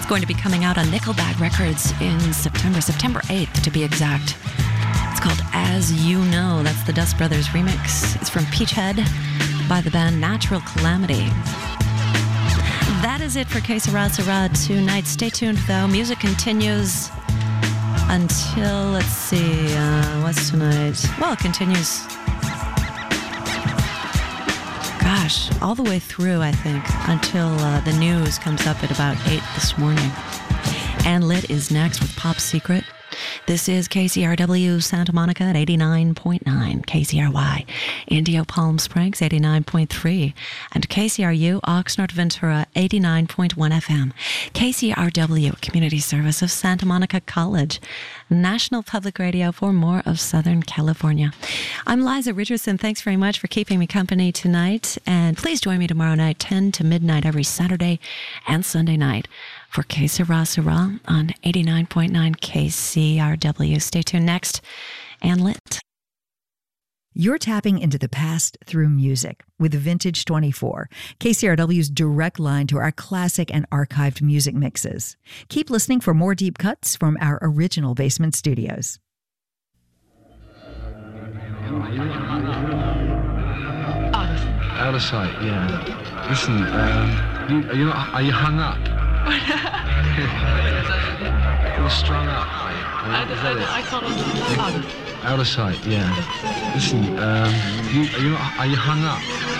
going to be coming out on Nickelback Records in September 8th to be exact. It's called As You Know. That's the Dust Brothers remix. It's from Peachhead by the band Natural Calamity. That is it for Que Sera Sera tonight. Stay tuned though. Music continues until, let's see, what's tonight? Well, it continues, gosh, all the way through, I think, until the news comes up at about 8 this morning. Ann Litt is next with Pop Secret. This is KCRW Santa Monica at 89.9, KCRY Indio Palm Springs 89.3, and KCRU Oxnard Ventura 89.1 FM, KCRW Community Service of Santa Monica College, National Public Radio for more of Southern California. I'm Liza Richardson. Thanks very much for keeping me company tonight, and please join me tomorrow night, 10 to midnight every Saturday and Sunday night for Que Sera Sera on 89.9 KCRW. Stay tuned next. Ann Litt. You're tapping into the past through music with Vintage 24, KCRW's direct line to our classic and archived music mixes. Keep listening for more deep cuts from our original basement studios. Out of sight, yeah. Listen, are you hung up? You're strung up. I call it out of sight, yeah. Listen, are you hung up?